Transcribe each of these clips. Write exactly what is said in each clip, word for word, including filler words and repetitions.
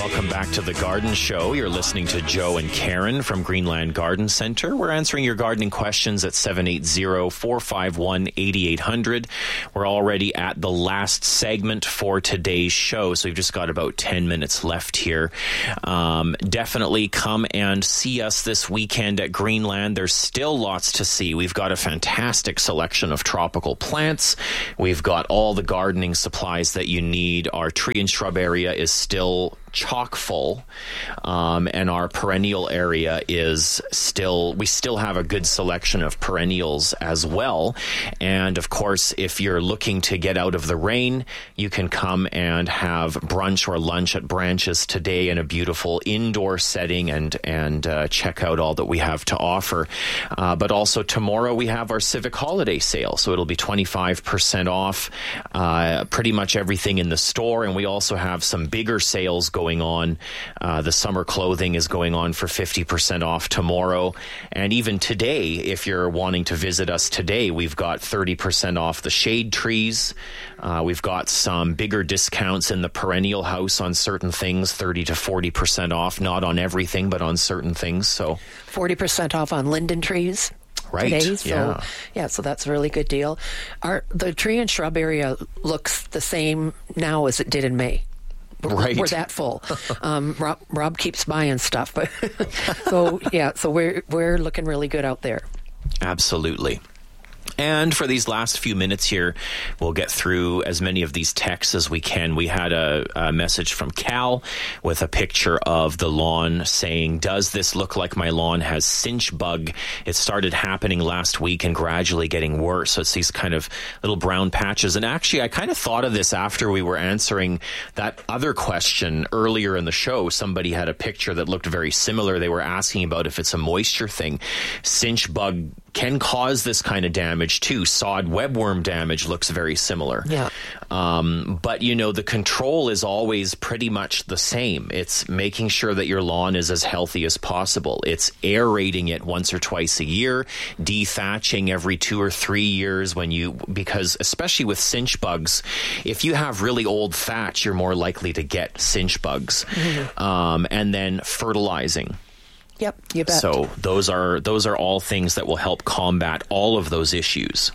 welcome back to The Garden Show. You're listening to Joe and Karen from Greenland Garden Center. We're answering your gardening questions at seven eight zero, four five one, eight eight zero zero. We're already at the last segment for today's show, so we've just got about ten minutes left here. Um, definitely come and see us this weekend at Greenland. There's still lots to see. We've got a fantastic selection of tropical plants. We've got all the gardening supplies that you need. Our tree and shrub area is still chock full, um, and our perennial area is still, we still have a good selection of perennials as well. And of course, if you're looking to get out of the rain, you can come and have brunch or lunch at Branches today in a beautiful indoor setting and and uh, check out all that we have to offer. Uh, but also tomorrow we have our civic holiday sale, so it'll be twenty-five percent off uh, pretty much everything in the store. And we also have some bigger sales going going on. Uh, the summer clothing is going on for fifty percent off tomorrow. And even today, if you're wanting to visit us today, we've got thirty percent off the shade trees. Uh, we've got some bigger discounts in the perennial house on certain things, thirty to forty percent off, not on everything, but on certain things. So forty percent off on linden trees. Right. Today, so, yeah. yeah, so that's a really good deal. Our, the tree and shrub area looks the same now as it did in May. Right. We're that full. Um, Rob, Rob keeps buying stuff, but so yeah, so we're we're looking really good out there. Absolutely. And for these last few minutes here, we'll get through as many of these texts as we can. We had a, a message from Cal with a picture of the lawn saying, does this look like my lawn has cinch bug? It started happening last week and gradually getting worse. So it's these kind of little brown patches. And actually, I kind of thought of this after we were answering that other question earlier in the show. Somebody had a picture that looked very similar. They were asking about if it's a moisture thing. Cinch bug can cause this kind of damage too. Sod webworm damage looks very similar. Yeah. Um, but, you know, the control is always pretty much the same. It's making sure that your lawn is as healthy as possible. It's aerating it once or twice a year, dethatching every two or three years when you, because especially with cinch bugs, if you have really old thatch, you're more likely to get cinch bugs. Mm-hmm. Um, and then fertilizing. Yep, you bet. So those are those are all things that will help combat all of those issues.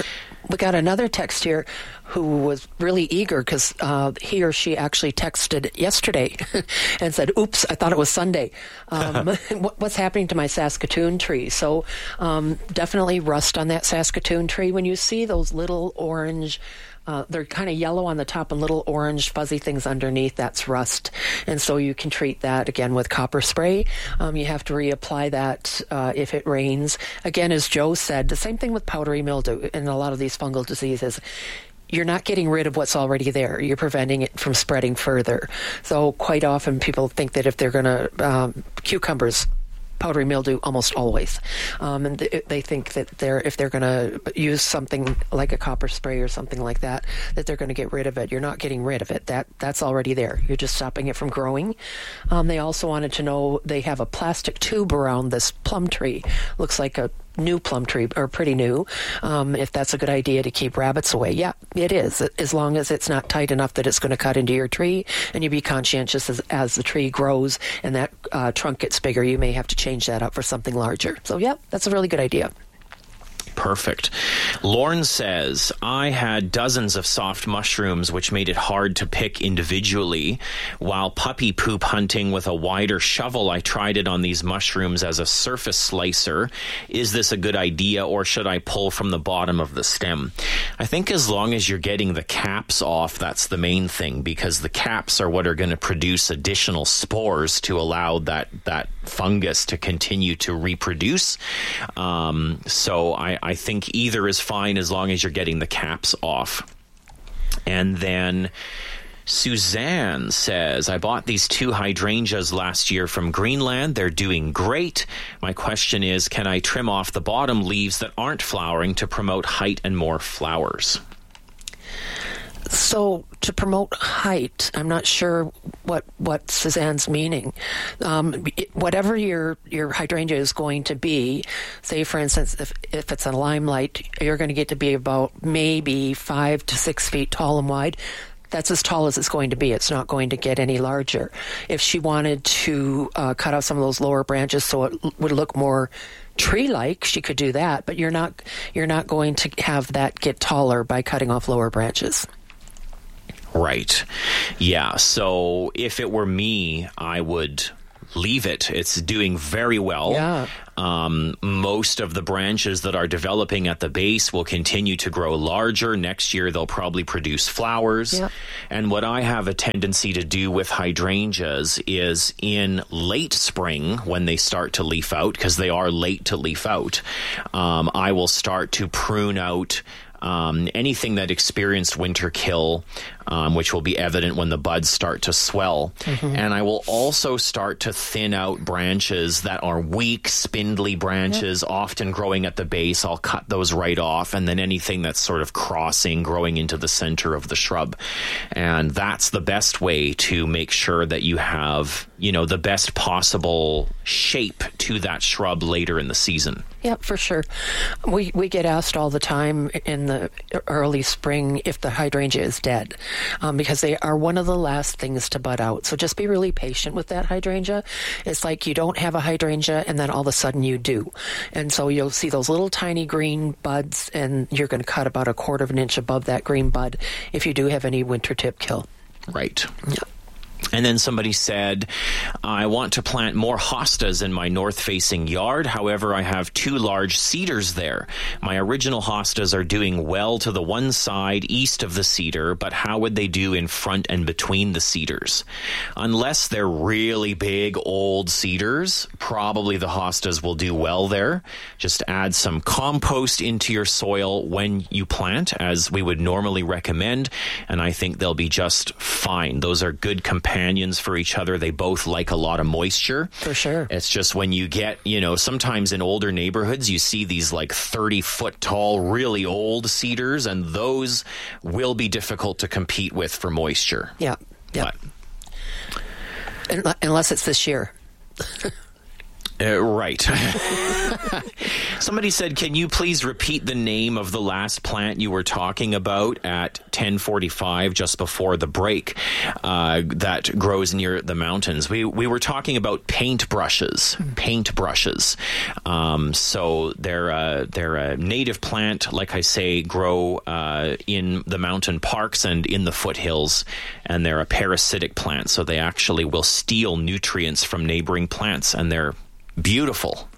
We got another text here who was really eager because uh, he or she actually texted yesterday and said, oops, I thought it was Sunday. Um, what's happening to my Saskatoon tree? So um, definitely rust on that Saskatoon tree. When you see those little orange Uh, they're kind of yellow on the top and little orange fuzzy things underneath, that's rust. And so you can treat that, again, with copper spray. Um, you have to reapply that uh, if it rains. Again, as Joe said, the same thing with powdery mildew and a lot of these fungal diseases. You're not getting rid of what's already there. You're preventing it from spreading further. So quite often people think that if they're going to, um, cucumbers, powdery mildew almost always. Um, and th- they think that they're if they're going to use something like a copper spray or something like that, that they're going to get rid of it. You're not getting rid of it. That That's already there. You're just stopping it from growing. Um, they also wanted to know, they have a plastic tube around this plum tree. Looks like a new plum tree, or pretty new, um, if that's a good idea to keep rabbits away. Yeah, it is, as long as it's not tight enough that it's going to cut into your tree, and you be conscientious as, as the tree grows and that uh, trunk gets bigger, you may have to change that up for something larger. So yeah, that's a really good idea. Perfect. Lorne says, I had dozens of soft mushrooms which made it hard to pick individually. While puppy poop hunting with a wider shovel, I tried it on these mushrooms as a surface slicer. Is this a good idea, or should I pull from the bottom of the stem? I think as long as you're getting the caps off, that's the main thing, because the caps are what are going to produce additional spores to allow that, that fungus to continue to reproduce. Um, so I, I think either is fine as long as you're getting the caps off. And then Suzanne says, I bought these two hydrangeas last year from Greenland. They're doing great. My question is, can I trim off the bottom leaves that aren't flowering to promote height and more flowers? So to promote height, I'm not sure what, what Suzanne's meaning. Um, it, whatever your your hydrangea is going to be, say, for instance, if, if it's a limelight, you're going to get to be about maybe five to six feet tall and wide. That's as tall as it's going to be. It's not going to get any larger. If she wanted to uh, cut off some of those lower branches so it l- would look more tree-like, she could do that. But you're not you're not going to have that get taller by cutting off lower branches. Right. Yeah. So if it were me, I would leave it. It's doing very well. Yeah. Um, most of the branches that are developing at the base will continue to grow larger. Next year, they'll probably produce flowers. Yeah. And what I have a tendency to do with hydrangeas is in late spring, when they start to leaf out, because they are late to leaf out, um, I will start to prune out Um, anything that experienced winter kill, um, which will be evident when the buds start to swell. Mm-hmm. And I will also start to thin out branches that are weak, spindly branches, yep. often growing at the base. I'll cut those right off. And then anything that's sort of crossing, growing into the center of the shrub. And that's the best way to make sure that you have, you know, the best possible shape to that shrub later in the season. Yeah, for sure. We we get asked all the time in the early spring if the hydrangea is dead, um, because they are one of the last things to bud out. So just be really patient with that hydrangea. It's like you don't have a hydrangea and then all of a sudden you do. And so you'll see those little tiny green buds and you're going to cut about a quarter of an inch above that green bud if you do have any winter tip kill. Right. Yeah. And then somebody said, I want to plant more hostas in my north-facing yard. However, I have two large cedars there. My original hostas are doing well to the one side east of the cedar, but how would they do in front and between the cedars? Unless they're really big, old cedars, probably the hostas will do well there. Just add some compost into your soil when you plant, as we would normally recommend, and I think they'll be just fine. Those are good companions. companions for each other. They both like a lot of moisture. For sure. It's just when you get, you know, sometimes in older neighborhoods, you see these like thirty foot tall, really old cedars, and those will be difficult to compete with for moisture. Yeah. Yeah. But, unless it's this year. Uh, right. Somebody said, can you please repeat the name of the last plant you were talking about at ten forty-five, just before the break, uh, that grows near the mountains? We we were talking about paint brushes. Paint brushes. Um, so they're a, they're a native plant, like I say, grow uh, in the mountain parks and in the foothills, and they're a parasitic plant. So they actually will steal nutrients from neighboring plants, and they're beautiful.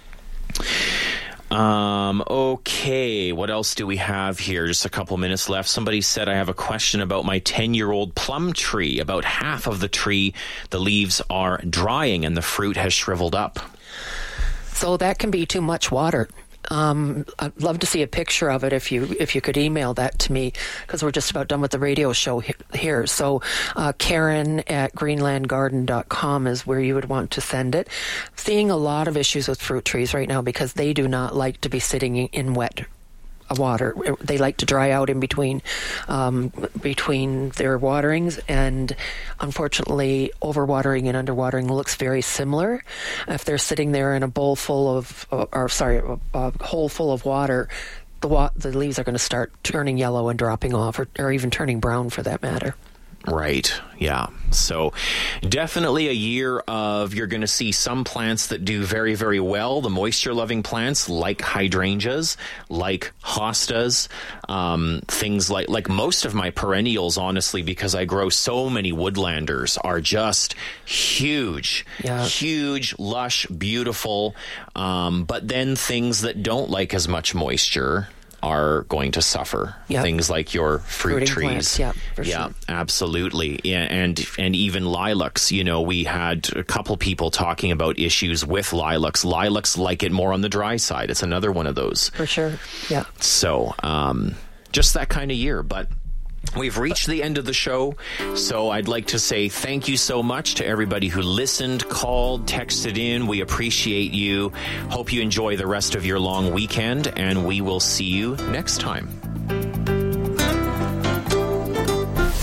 Um, okay, what else do we have here? Just a couple minutes left. Somebody said, I have a question about my ten-year-old plum tree. About half of the tree, the leaves are drying and the fruit has shriveled up. So that can be too much water. Um, I'd love to see a picture of it if you if you could email that to me, because we're just about done with the radio show he- here. So uh, Karen at greenland garden dot com is where you would want to send it. Seeing a lot of issues with fruit trees right now because they do not like to be sitting in wet water. They like to dry out in between um, between their waterings, and unfortunately overwatering and underwatering looks very similar. If they're sitting there in a bowl full of or sorry a, a hole full of water, the wa- the leaves are going to start turning yellow and dropping off, or, or even turning brown for that matter. Right. Yeah. So definitely a year of, you're going to see some plants that do very, very well. The moisture-loving plants like hydrangeas, like hostas, um, things like, like most of my perennials, honestly, because I grow so many woodlanders, are just huge, yeah. huge, lush, beautiful. Um, but then things that don't like as much moisture are going to suffer. Yep. Things like your fruit Fruiting trees. Plants, yeah, for yeah, sure. Absolutely. Yeah, and and even lilacs. You know, we had a couple people talking about issues with lilacs. Lilacs like it more on the dry side. It's another one of those. For sure. Yeah. So, um, just that kind of year. But we've reached the end of the show, so I'd like to say thank you so much to everybody who listened, called, texted in. We appreciate you. Hope you enjoy the rest of your long weekend, and we will see you next time.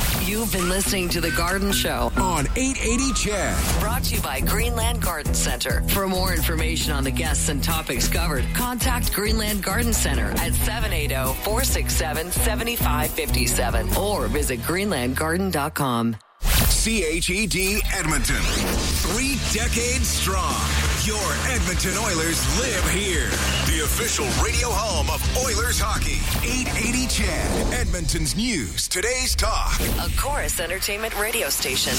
You've been listening to The Garden Show on eight eighty C H E D. Brought to you by Greenland Garden Center. For more information on the guests and topics covered, contact Greenland Garden Center at seven eight zero, four six seven, seven five five seven or visit greenland garden dot com. C H E D Edmonton. Three decades strong. Your Edmonton Oilers live here. The official radio home of Oilers hockey. eight eighty C H E D. Edmonton's news. Today's talk. A Chorus Entertainment radio station.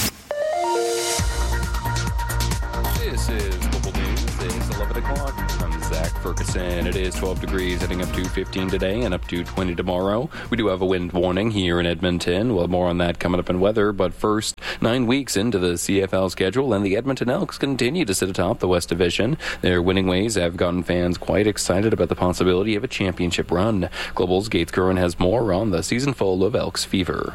This is Global News. It's eleven o'clock. I'm Zach Ferguson. It is twelve degrees, heading up to fifteen today and up to twenty tomorrow. We do have a wind warning here in Edmonton. We'll have more on that coming up in weather. But first, nine weeks into the C F L schedule, and the Edmonton Elks continue to sit atop the West Division. Their winning ways have gotten fans quite excited about the possibility of a championship run. Global's Gates Curran has more on the season full of Elks fever.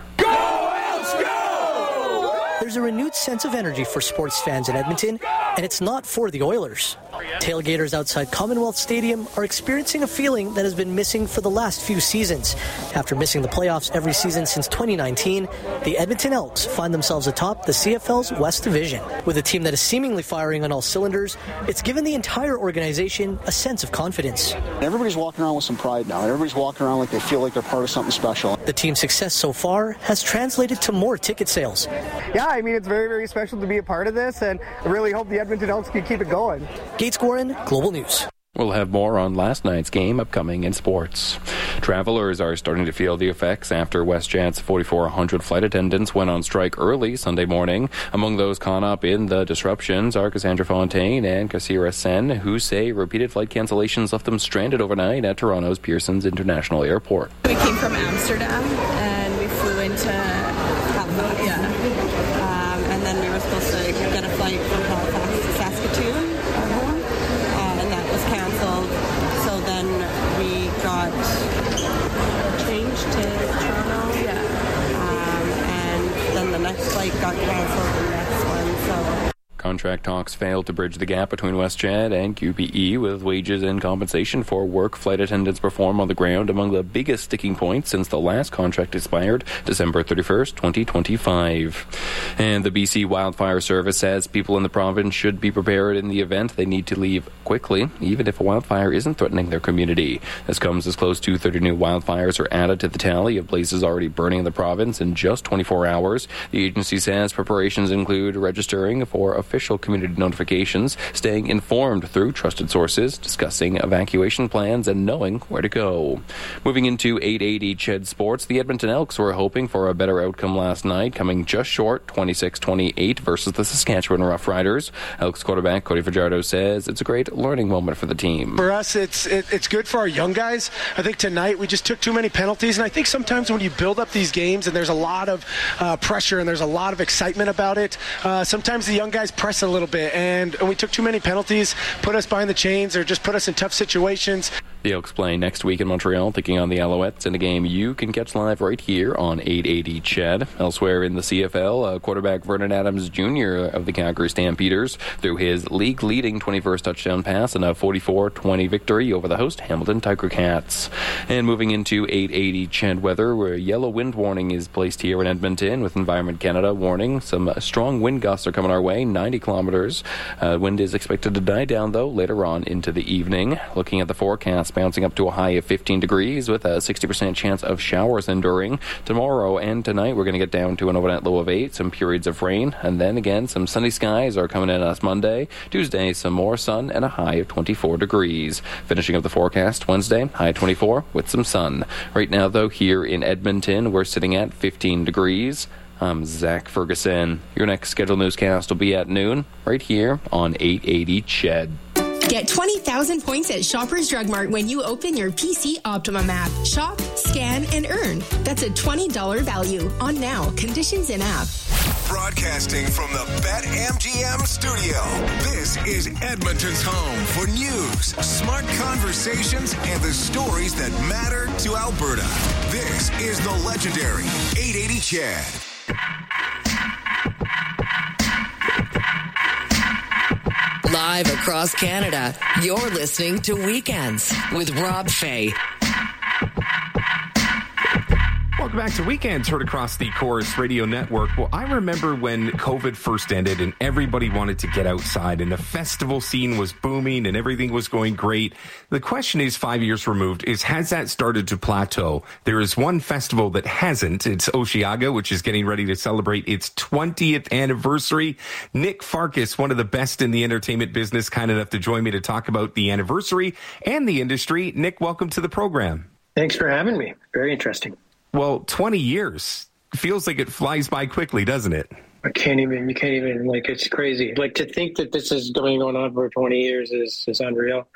There's a renewed sense of energy for sports fans in Edmonton, and it's not for the Oilers. Tailgaters outside Commonwealth Stadium are experiencing a feeling that has been missing for the last few seasons. After missing the playoffs every season since twenty nineteen, the Edmonton Elks find themselves atop the C F L's West Division. With a team that is seemingly firing on all cylinders, it's given the entire organization a sense of confidence. Everybody's walking around with some pride now. Everybody's walking around like they feel like they're part of something special. The team's success so far has translated to more ticket sales. Yeah, I mean, it's very, very special to be a part of this, and I really hope the Edmonton Elks can keep it going. Gates Gorin, Global News. We'll have more on last night's game upcoming in sports. Travelers are starting to feel the effects after WestJet's forty-four hundred flight attendants went on strike early Sunday morning. Among those caught up in the disruptions are Cassandra Fontaine and Kassira Sen, who say repeated flight cancellations left them stranded overnight at Toronto's Pearson's International Airport. We came from Amsterdam and we flew into Halifax, yeah. Um, and then we were supposed to get a flight from Halifax to Saskatoon. Cancelled, so then we got changed to Toronto, yeah. um, and then the next flight got cancelled, the next one, so... Contract talks failed to bridge the gap between WestJet and Q P E, with wages and compensation for work flight attendants perform on the ground among the biggest sticking points since the last contract expired December thirty-first, twenty twenty-five. And the B C Wildfire Service says people in the province should be prepared in the event they need to leave quickly, even if a wildfire isn't threatening their community. This comes as close to thirty new wildfires are added to the tally of places already burning in the province in just twenty-four hours. The agency says preparations include registering for official Official community notifications, staying informed through trusted sources, discussing evacuation plans, and knowing where to go. Moving into eight eighty C H E D Sports, the Edmonton Elks were hoping for a better outcome last night, coming just short twenty-six twenty-eight versus the Saskatchewan Roughriders. Elks quarterback Cody Fajardo says it's a great learning moment for the team. For us, it's it, it's good for our young guys. I think tonight we just took too many penalties, and I think sometimes when you build up these games and there's a lot of uh, pressure and there's a lot of excitement about it, uh, sometimes the young guys press a little bit, and, and we took too many penalties, put us behind the chains, or just put us in tough situations. The Elks play next week in Montreal, taking on the Alouettes in a game you can catch live right here on eight eighty C H E D. Elsewhere in the C F L, uh, quarterback Vernon Adams Junior of the Calgary Stampeders threw his league-leading twenty-first touchdown pass in a forty-four twenty victory over the host Hamilton Tiger Cats. And moving into eight eighty C H E D weather, where a yellow wind warning is placed here in Edmonton, with Environment Canada warning some uh, strong wind gusts are coming our way, ninety kilometers. Uh, wind is expected to die down, though, later on into the evening. Looking at the forecast, bouncing up to a high of fifteen degrees with a sixty percent chance of showers enduring. Tomorrow and tonight, we're going to get down to an overnight low of eight, some periods of rain, and then again, some sunny skies are coming in us Monday. Tuesday, some more sun and a high of twenty-four degrees. Finishing up the forecast Wednesday, high twenty-four with some sun. Right now, though, here in Edmonton, we're sitting at fifteen degrees. I'm Zach Ferguson. Your next scheduled newscast will be at noon, right here on eight eighty C H E D. Get twenty thousand points at Shoppers Drug Mart when you open your P C Optimum app. Shop, scan, and earn. That's a twenty dollars value on now. Conditions in app. Broadcasting from the BetMGM studio, this is Edmonton's home for news, smart conversations, and the stories that matter to Alberta. This is the legendary eight eighty C H E D. Live across Canada, you're listening to Weekends with Rob Fay. welcome back to Weekends, heard across the Chorus Radio Network. Well, I remember when COVID first ended and everybody wanted to get outside and the festival scene was booming and everything was going great. The question is, five years removed, is has that started to plateau? There is one festival that hasn't. It's Osheaga, which is getting ready to celebrate its twentieth anniversary. Nick Farkas, one of the best in the entertainment business, kind enough to join me to talk about the anniversary and the industry. Nick, welcome to the program. Thanks for having me. Very interesting. Well, twenty years feels like it flies by quickly, doesn't it? I can't even, you can't even, like, it's crazy. Like, to think that this is going on for twenty years is, is unreal.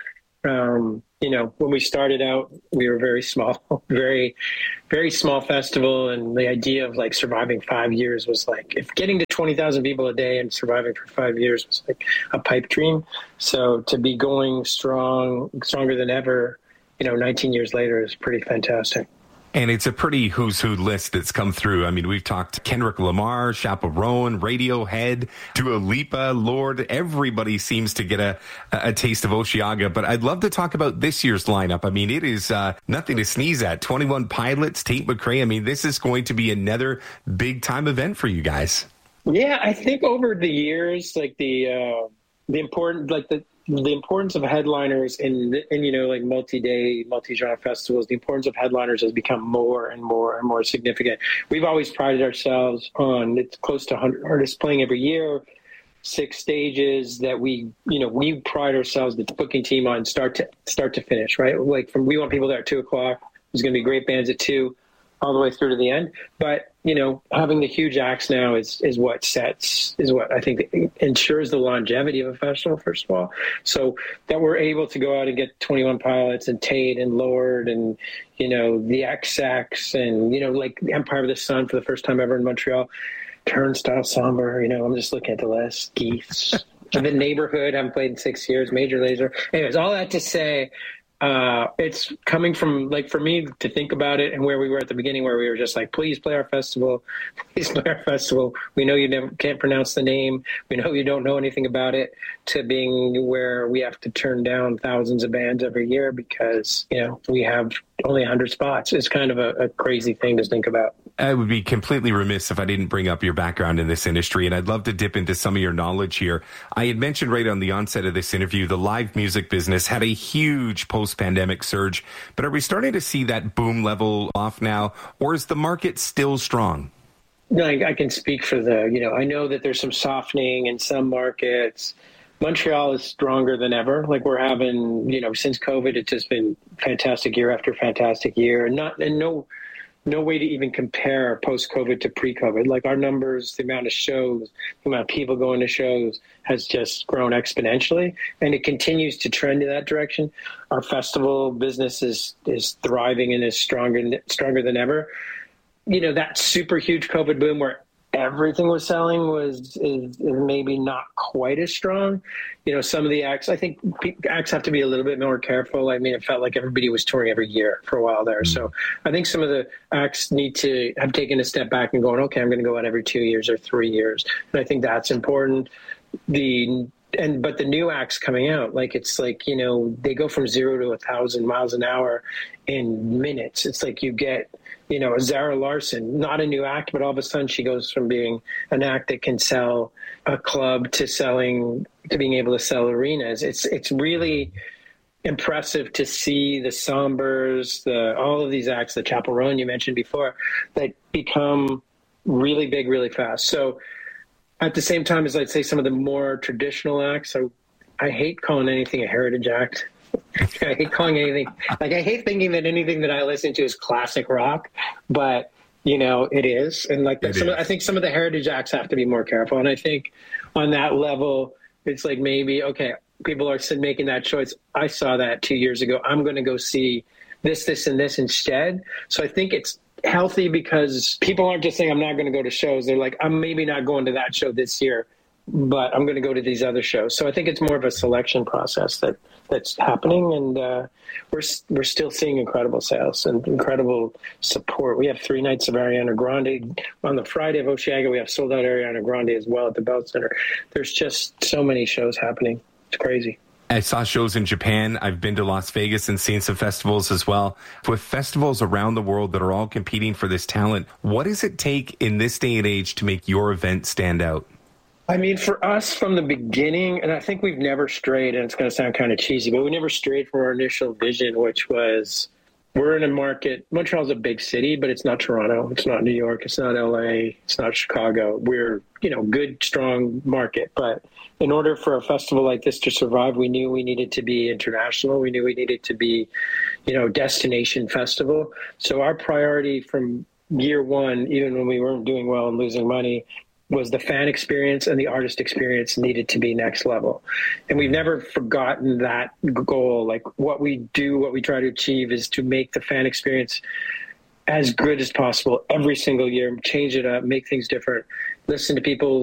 Um, you know, when we started out, we were very small, very, very small festival. And the idea of like surviving five years was like, if getting to twenty thousand people a day and surviving for five years was like a pipe dream. So to be going strong, stronger than ever, you know, nineteen years later is pretty fantastic. And it's a pretty who's who list that's come through. I mean, we've talked Kendrick Lamar, Chappell Roan, Radiohead, Dua Lipa, Lorde. Everybody seems to get a, a taste of Osheaga. But I'd love to talk about this year's lineup. I mean, it is uh, nothing to sneeze at. twenty-one Pilots, Tate McRae. I mean, this is going to be another big time event for you guys. Yeah, I think over the years, like the uh, the important, like the the importance of headliners in, in, you know, like multi-day, multi-genre festivals, the importance of headliners has become more and more and more significant. We've always prided ourselves on, it's close to one hundred artists playing every year, six stages that we, you know, we pride ourselves, the booking team, on start to start to finish, right? Like, from we want people there at two o'clock. There's going to be great bands at two, all the way through to the end. But, you know, having the huge acts now is, is what sets, is what I think ensures the longevity of a festival, first of all. So that we're able to go out and get twenty-one Pilots and Tate and Lorde and, you know, the X X and, you know, like the Empire of the Sun for the first time ever in Montreal, Turnstile Somber, you know, I'm just looking at the list, Geese, the Neighborhood, I haven't played in six years, Major Lazer. Anyways, all that to say, Uh, it's coming from, like, for me to think about it and where we were at the beginning, where we were just like, please play our festival, please play our festival. We know you never can't pronounce the name. We know you don't know anything about it, to being where we have to turn down thousands of bands every year because, you know, we have only one hundred spots. It's kind of a, a crazy thing to think about. I would be completely remiss if I didn't bring up your background in this industry, and I'd love to dip into some of your knowledge here. I had mentioned right on the onset of this interview, the live music business had a huge post-pandemic surge, but are we starting to see that boom level off now, or is the market still strong? No, I, I can speak for the, you know, I know that there's some softening in some markets. Montreal is stronger than ever. Like, we're having, you know, since COVID, it's just been fantastic year after fantastic year, and not, and no, no way to even compare post-COVID to pre-COVID. Like, our numbers, the amount of shows, the amount of people going to shows has just grown exponentially, and it continues to trend in that direction. Our festival business is is thriving and is stronger stronger than ever. You know, that super huge COVID boom where everything was selling was is, is maybe not quite as strong. You know, some of the acts, I think acts have to be a little bit more careful. I mean, it felt like everybody was touring every year for a while there. Mm-hmm. So I think some of the acts need to have taken a step back and going, okay, I'm going to go out every two years or three years. And I think that's important. The And but the new acts coming out, like, it's like, you know, they go from zero to a thousand miles an hour in minutes. It's like you get, you know, a Zara Larsson, not a new act, but all of a sudden she goes from being an act that can sell a club to selling, to being able to sell arenas. It's it's really impressive to see the Sombers, the all of these acts, the Chappell Roan you mentioned before, that become really big really fast. So at the same time as, I'd say, some of the more traditional acts, I, I hate calling anything a heritage act. I hate calling anything, like, I hate thinking that anything that I listen to is classic rock, but, you know, it is. And, like, some of, I think some of the heritage acts have to be more careful. And I think on that level, it's like, maybe, okay, people are making that choice. I saw that two years ago. I'm going to go see this, this, and this instead. So I think it's healthy because people aren't just saying, I'm not going to go to shows. They're like, I'm maybe not going to that show this year, but I'm going to go to these other shows. So I think it's more of a selection process that that's happening. And uh, we're, we're still seeing incredible sales and incredible support. We have three nights of Ariana Grande. On the Friday of Osheaga, we have sold out Ariana Grande as well at the Bell Center. There's just so many shows happening. It's crazy. I saw shows in Japan. I've been to Las Vegas and seen some festivals as well. With festivals around the world that are all competing for this talent, what does it take in this day and age to make your event stand out? I mean, for us from the beginning, and I think we've never strayed, and it's going to sound kind of cheesy, but we never strayed from our initial vision, which was we're in a market. Montreal's a big city, but it's not Toronto. It's not New York. It's not L A. It's not Chicago. We're, you know, good, strong market. But in order for a festival like this to survive, we knew we needed to be international. We knew we needed to be, you know, destination festival. So our priority from year one, even when we weren't doing well and losing money, was the fan experience and the artist experience needed to be next level. And we've never forgotten that goal. Like what we do, what we try to achieve is to make the fan experience as good as possible every single year, change it up, make things different, listen to people